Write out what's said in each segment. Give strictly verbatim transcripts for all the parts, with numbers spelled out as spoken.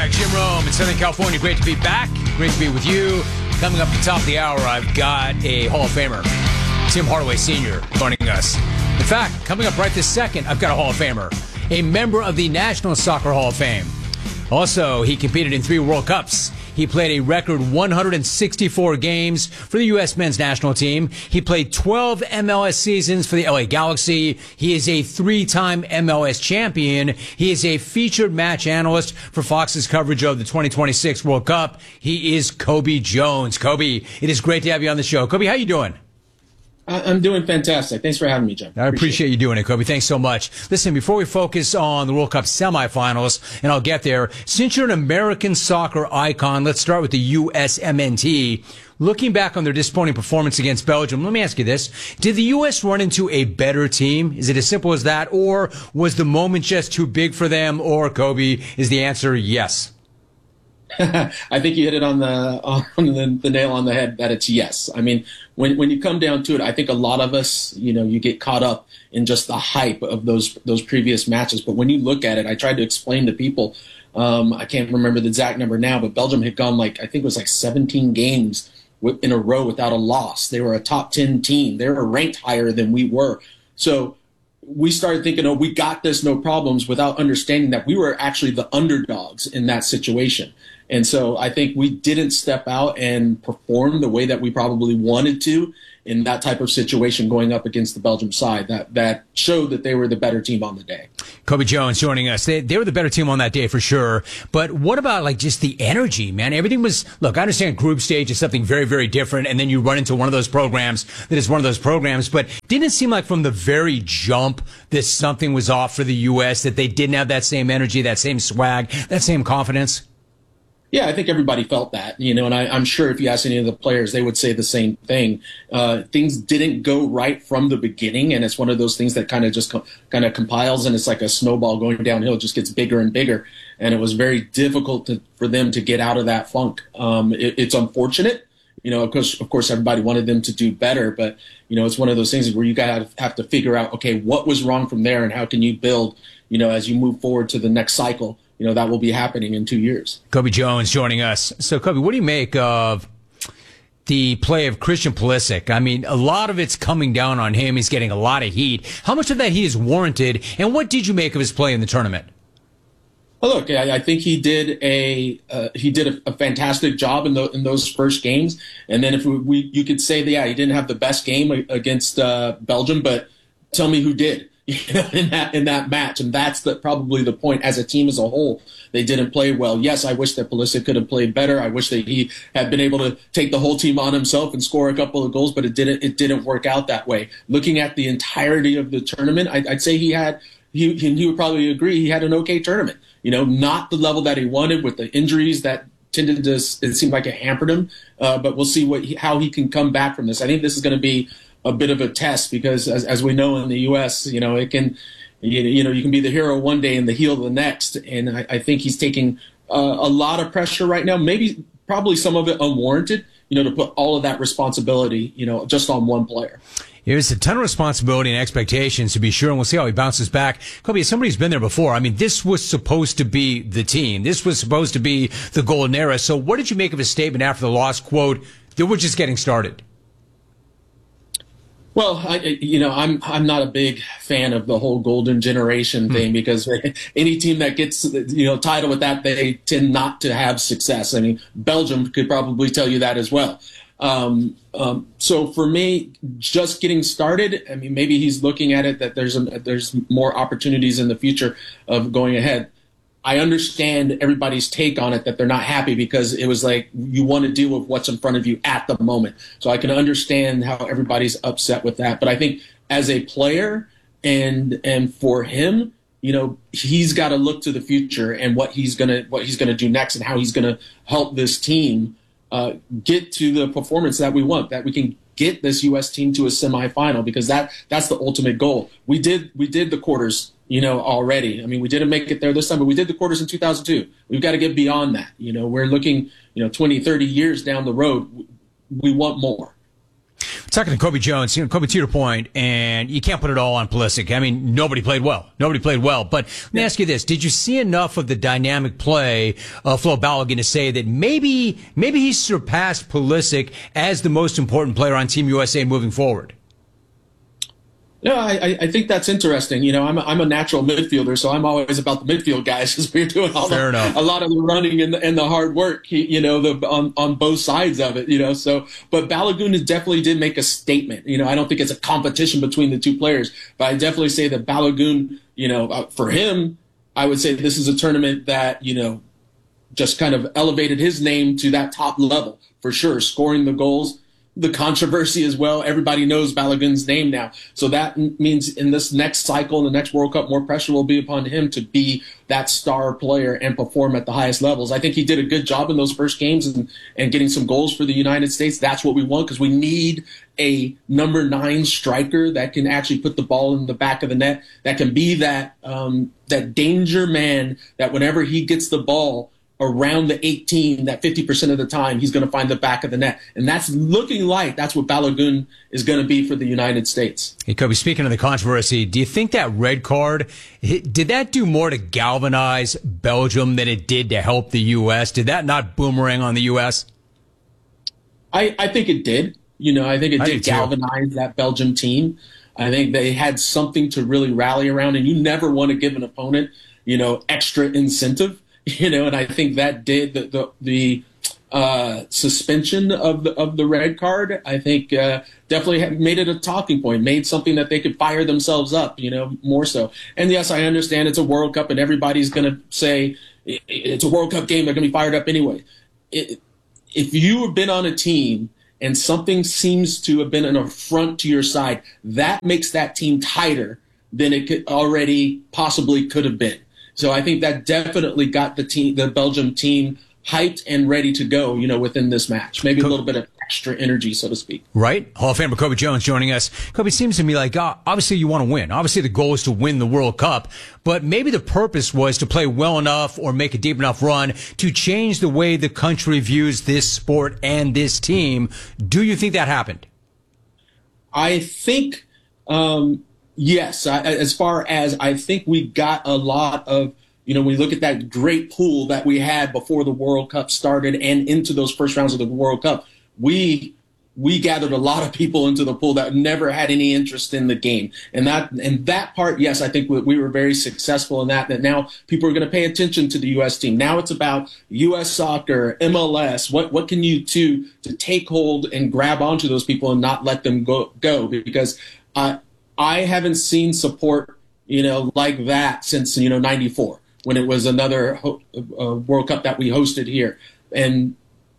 back. Jim Rome in Southern California. Great to be back. Great to be with you. Coming up at the top of the hour, I've got a Hall of Famer, Tim Hardaway Senior, joining us. In fact, coming up right this second, I've got a Hall of Famer, a member of the National Soccer Hall of Fame. Also, he competed in three World Cups. He played a record one hundred sixty-four games for the U S men's national team. He played twelve M L S seasons for the L A Galaxy. He is a three-time M L S champion. He is a featured match analyst for Fox's coverage of the twenty twenty-six World Cup. He is Cobi Jones. Cobi, it is great to have you on the show. Cobi, how you doing? I'm doing fantastic. Thanks for having me, Jim. I appreciate you doing it, Cobi. Thanks so much. Listen, before we focus on the World Cup semifinals, and I'll get there, since you're an American soccer icon, let's start with the U S M N T. Looking back on their disappointing performance against Belgium, let me ask you this. Did the U S run into a better team? Is it as simple as that? Or was the moment just too big for them? Or, Cobi, is the answer yes? I think you hit it on the on the, the nail on the head that it's yes. I mean, when when you come down to it, I think a lot of us, you know, you get caught up in just the hype of those those previous matches. But when you look at it, I tried to explain to people. Um, I can't remember the exact number now, but Belgium had gone like I think it was like seventeen games in a row without a loss. They were a top ten team. They were ranked higher than we were. So we started thinking, oh, we got this, no problems, without understanding that we were actually the underdogs in that situation. And so I think we didn't step out and perform the way that we probably wanted to in that type of situation going up against the Belgium side that, that showed that they were the better team on the day. Cobi Jones joining us. They, they were the better team on that day for sure. But what about like just the energy, man? Everything was, look, I understand group stage is something very, very different. And then you run into one of those programs that is one of those programs. But didn't it seem like from the very jump that something was off for the U S, that they didn't have that same energy, that same swag, that same confidence? Yeah, I think everybody felt that, you know, and I, I'm sure if you ask any of the players, they would say the same thing. Uh, things didn't go right from the beginning, and it's one of those things that kind of just co- kind of compiles, and it's like a snowball going downhill. It just gets bigger and bigger, and it was very difficult to, for them to get out of that funk. Um, it, it's unfortunate, you know, of course, of course, everybody wanted them to do better, but, you know, it's one of those things where you got to have to figure out, okay, what was wrong from there, and how can you build, you know, as you move forward to the next cycle. You know, that will be happening in two years. Cobi Jones joining us. So, Cobi, what do you make of the play of Christian Pulisic? I mean, a lot of it's coming down on him. He's getting a lot of heat. How much of that heat is warranted? And what did you make of his play in the tournament? Well, look, I, I think he did a uh, he did a, a fantastic job in, the, in those first games. And then if we, we you could say that, yeah, he didn't have the best game against uh, Belgium, but tell me who did. You know, in that in that match, and that's the, probably the point. As a team as a whole, they didn't play well. Yes, I wish that Pulisic could have played better. I wish that he had been able to take the whole team on himself and score a couple of goals, but it didn't. It didn't work out that way. Looking at the entirety of the tournament, I, I'd say he had. He, he would probably agree. He had an okay tournament. You know, not the level that he wanted with the injuries that tended to. It seemed like it hampered him. Uh, but we'll see what he, how he can come back from this. I think this is going to be a bit of a test because, as, as we know in the U S, you know, it can, you, you know, you can be the hero one day and the heel the next. And I, I think he's taking uh, a lot of pressure right now, maybe probably some of it unwarranted, you know, to put all of that responsibility, you know, just on one player. There's a ton of responsibility and expectations, to be sure, and we'll see how he bounces back. Cobi, as somebody who's been there before, I mean, this was supposed to be the team. This was supposed to be the golden era. So what did you make of his statement after the loss, quote, that we're just getting started? Well, I, you know, I'm I'm not a big fan of the whole golden generation thing because any team that gets, you know, title with that, they tend not to have success. I mean, Belgium could probably tell you that as well. Um, um, so for me, just getting started, I mean, maybe he's looking at it that there's a, there's more opportunities in the future of going ahead. I understand everybody's take on it, that they're not happy because it was like you want to deal with what's in front of you at the moment. So I can understand how everybody's upset with that. But I think as a player and and for him, you know, he's got to look to the future and what he's gonna what he's gonna do next and how he's gonna help this team uh, get to the performance that we want, that we can get this U S team to a semifinal, because that that's the ultimate goal. We did we did the quarters, you know, already. I mean, we didn't make it there this time, but we did the quarters in two thousand two. We've got to get beyond that. You know, we're looking, you know, twenty, thirty years down the road. We want more. Talking to Kobe Jones, you know, Kobe, to your point, and you can't put it all on Pulisic. I mean, nobody played well. Nobody played well. But let me ask you this. Did you see enough of the dynamic play of Flo Balogun to say that maybe maybe he surpassed Pulisic as the most important player on Team U S A moving forward? Yeah, I, I think that's interesting. You know, I'm a, I'm a natural midfielder, so I'm always about the midfield guys because we're doing all Fair the, enough. a lot of the running and the, and the hard work. You know, the on, on both sides of it. You know, so but Balogun definitely did make a statement. You know, I don't think it's a competition between the two players, but I definitely say that Balogun, you know, uh, for him, I would say this is a tournament that you know just kind of elevated his name to that top level for sure, scoring the goals. The controversy as well. Everybody knows Balogun's name now. So that means in this next cycle, in the next World Cup, more pressure will be upon him to be that star player and perform at the highest levels. I think he did a good job in those first games and, and getting some goals for the United States. That's what we want because we need a number nine striker that can actually put the ball in the back of the net, that can be that um, that danger man that whenever he gets the ball around the eighteen, that fifty percent of the time he's going to find the back of the net. And that's looking like that's what Balogun is going to be for the United States. Hey, Kobe, speaking of the controversy, do you think that red card, did that do more to galvanize Belgium than it did to help the U S? Did that not boomerang on the U S? I, I think it did. You know, I think it I did galvanize that Belgium team. I think they had something to really rally around, and you never want to give an opponent, you know, extra incentive. You know, and I think that did the the, the uh, suspension of the of the red card. I think uh, definitely made it a talking point, made something that they could fire themselves up. You know, more so. And yes, I understand it's a World Cup, and everybody's going to say it's a World Cup game. They're going to be fired up anyway. It, if you have been on a team and something seems to have been an affront to your side, that makes that team tighter than it could already possibly could have been. So I think that definitely got the team, the Belgium team, hyped and ready to go, you know, within this match. Maybe a little bit of extra energy, so to speak. Right. Hall of Famer Kobe Jones joining us. Kobe, it seems to me like, uh, obviously you want to win. Obviously the goal is to win the World Cup, but maybe the purpose was to play well enough or make a deep enough run to change the way the country views this sport and this team. Do you think that happened? I think, um, yes, I, as far as I think we got a lot of, you know, when you look at that great pool that we had before the World Cup started and into those first rounds of the World Cup, we we gathered a lot of people into the pool that never had any interest in the game. And that and that part, yes, I think we, we were very successful in that, that now people are going to pay attention to the U S team. Now it's about U S soccer, M L S. What what can you do to take hold and grab onto those people and not let them go, go? Because uh, I haven't seen support, you know, like that since, you know, ninety-four, when it was another ho- uh, World Cup that we hosted here. And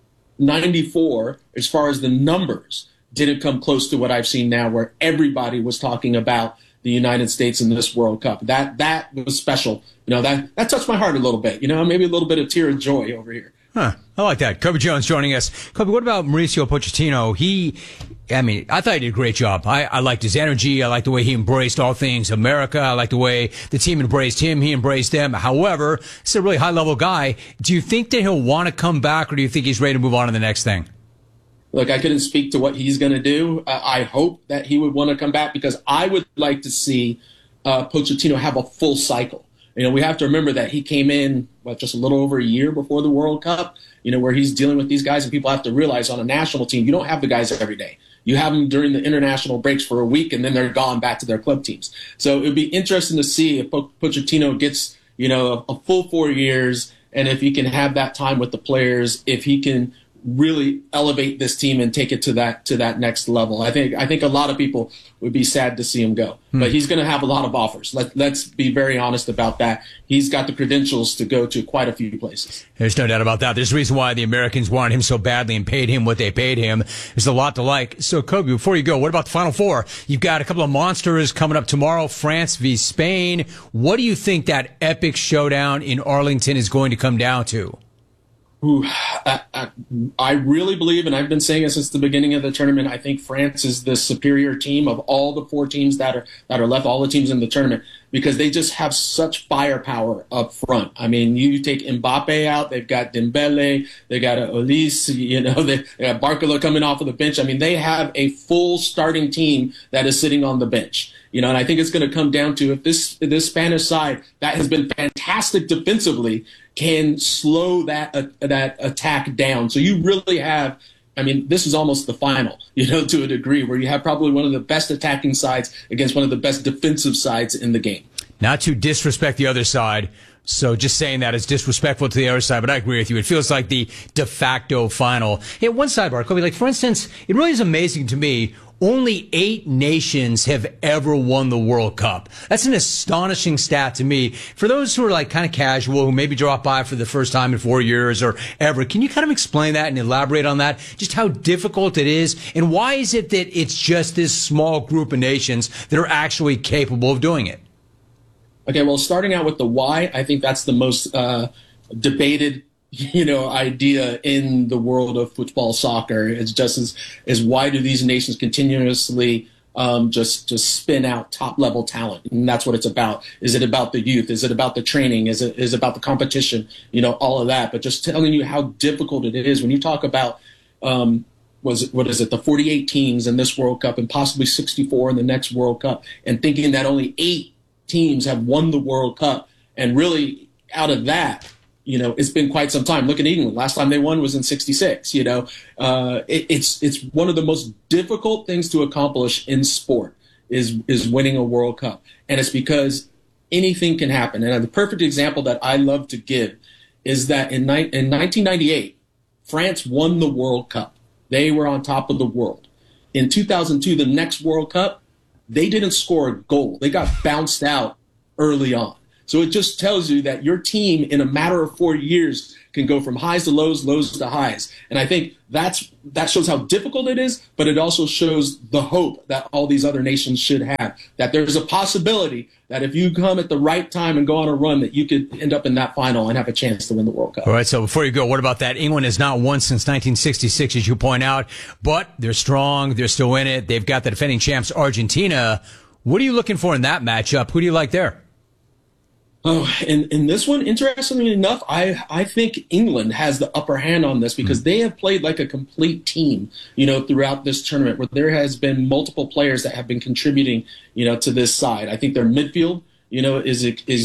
ninety-four, as far as the numbers, didn't come close to what I've seen now, where everybody was talking about the United States in this World Cup. That that was special. You know, that, that touched my heart a little bit. You know, maybe a little bit of tear of joy over here. Huh. I like that. Kobe Jones joining us. Kobe, what about Mauricio Pochettino? He, I mean, I thought he did a great job. I, I liked his energy. I liked the way he embraced all things America. I liked the way the team embraced him. He embraced them. However, he's a really high-level guy. Do you think that he'll want to come back, or do you think he's ready to move on to the next thing? Look, I couldn't speak to what he's going to do. Uh, I hope that he would want to come back, because I would like to see uh, Pochettino have a full cycle. You know, we have to remember that he came in, what, just a little over a year before the World Cup, you know, where he's dealing with these guys, and people have to realize on a national team, you don't have the guys every day. You have them during the international breaks for a week, and then they're gone back to their club teams. So it would be interesting to see if Pochettino gets, you know, a, a full four years, and if he can have that time with the players, if he can really elevate this team and take it to that to that next level. I think I think a lot of people would be sad to see him go, hmm. but he's going to have a lot of offers. Let, let's be very honest about that. He's got the credentials to go to quite a few places. There's no doubt about that. There's a reason why the Americans wanted him so badly and paid him what they paid him. There's a lot to like. So, Kobe, before you go, what about the Final Four? You've got a couple of monsters coming up tomorrow, France v. Spain. What do you think that epic showdown in Arlington is going to come down to? Ooh, I, I, I really believe, and I've been saying it since the beginning of the tournament, I think France is the superior team of all the four teams that are that are left, all the teams in the tournament, because they just have such firepower up front. I mean, you take Mbappe out, they've got Dembele, they got Olise, you know, they, they got Barcola coming off of the bench. I mean, they have a full starting team that is sitting on the bench. You know, and I think it's going to come down to if this this Spanish side that has been fantastic defensively can slow that uh, that attack down. So you really have, I mean, this is almost the final, you know, to a degree, where you have probably one of the best attacking sides against one of the best defensive sides in the game. Not to disrespect the other side. So just saying that is disrespectful to the other side, but I agree with you. It feels like the de facto final. Hey, one sidebar, Kobe, like, for instance, it really is amazing to me. Only eight nations have ever won the World Cup. That's an astonishing stat to me. For those who are like kind of casual, who maybe drop by for the first time in four years or ever, can you kind of explain that and elaborate on that? Just how difficult it is, and why is it that it's just this small group of nations that are actually capable of doing it? Okay, well, starting out with the why, I think that's the most uh, debated, you know, idea in the world of football, soccer. It's just as, as why do these nations continuously um, just just spin out top level talent? And that's what it's about. Is it about the youth? Is it about the training? Is it is it about the competition? You know, all of that. But just telling you how difficult it is when you talk about um, was it, what is it, the forty-eight teams in this World Cup and possibly sixty-four in the next World Cup, and thinking that only eight teams have won the World Cup, and really out of that, you know, it's been quite some time. Look at England. Last time they won was in sixty-six. You know, uh, it, it's it's one of the most difficult things to accomplish in sport is is winning a World Cup, and it's because anything can happen. And the perfect example that I love to give is that in ni- in nineteen ninety-eight, France won the World Cup. They were on top of the world. In two thousand two, the next World Cup, they didn't score a goal. They got bounced out early on. So it just tells you that your team in a matter of four years can go from highs to lows, lows to highs. And I think that's that shows how difficult it is, but it also shows the hope that all these other nations should have, that there's a possibility that if you come at the right time and go on a run, that you could end up in that final and have a chance to win the World Cup. All right, so before you go, what about that? England has not won since nineteen sixty-six, as you point out, but they're strong. They're still in it. They've got the defending champs, Argentina. What are you looking for in that matchup? Who do you like there? Oh, in, in this one, interestingly enough, I, I think England has the upper hand on this because they have played like a complete team, you know, throughout this tournament, where there has been multiple players that have been contributing, you know, to this side. I think their midfield, you know, is is